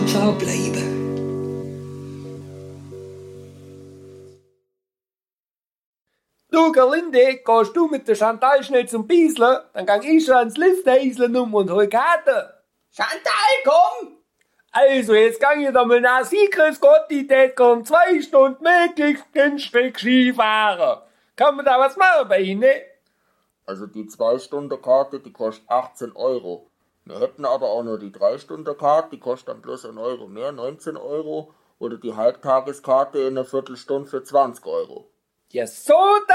einfach bleiben. Du, Gerlinde, gehst du mit der Chantal schnell zum Biesler? Dann gang ich schon ans Lifthäusle und hol Karte. Chantal, komm! Also, jetzt gang ich da mal nach Sie, grüß Gott, die tät kommen 2 Stunden möglichst günstig Skifahren. Kann man da was machen bei Ihnen? Also die 2-Stunden-Karte, die kostet 18 Euro. Wir hätten aber auch nur die 3-Stunden-Karte, die kostet dann bloß 1 Euro mehr, 19 Euro. Oder die Halbtageskarte in einer Viertelstunde für 20 Euro. Ja, so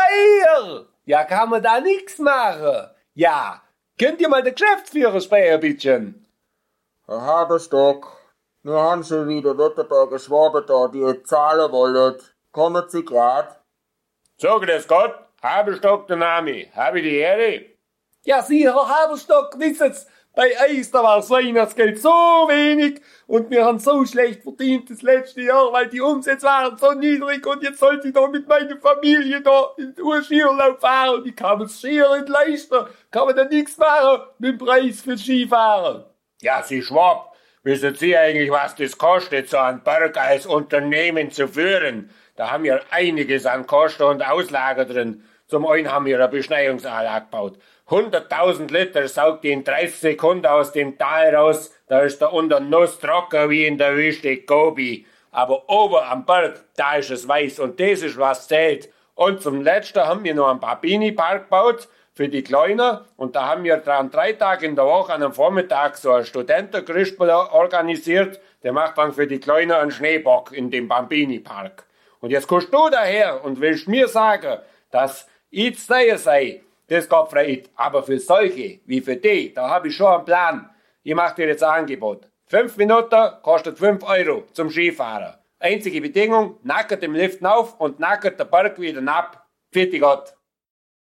teuer! Ja, kann man da nix machen. Ja, könnt ihr mal den Geschäftsführer sprechen, bitte? Herr Haberstock, wir haben schon wieder Württemberger Schwaben da, die zahlen wollen. Kommen Sie grad? Sag das Gott, Haberstock der Name. Habe ich die Ehre? Ja, Sie, Herr Haberstock, wissen's, bei uns, da war das Weihnachtsgeld so wenig und wir haben so schlecht verdient das letzte Jahr, weil die Umsätze waren so niedrig und jetzt sollte ich da mit meiner Familie da in den Skiurlaub fahren und ich kann mir das Skier nicht leisten, kann man da nichts machen mit dem Preis für Skifahren. Ja, Sie Schwab, wissen Sie eigentlich, was das kostet, so ein Berg als Unternehmen zu führen? Da haben wir einiges an Kosten und Auslagen drin. Zum einen haben wir eine Beschneiungsanlage gebaut. 100.000 Liter saugt die in 30 Sekunden aus dem Tal raus. Da ist da unten Nuss trocken wie in der Wüste Gobi. Aber oben am Berg, da ist es weiß und das ist was zählt. Und zum Letzten haben wir noch einen Babini-Park gebaut für die Kleinen. Und da haben wir dann 3 Tage in der Woche an einem Vormittag so einen Studentenkrispel organisiert. Der macht dann für die Kleinen einen Schneebock in dem Bambini-Park. Und jetzt kommst du daher und willst mir sagen, dass ich sei, das geht frei. Aber für solche wie für die, da habe ich schon einen Plan. Ich mache dir jetzt ein Angebot. 5 Minuten kostet 5 Euro zum Skifahren. Einzige Bedingung, nackert im Lift auf und nackert der Berg wieder ab. Vierte Gott.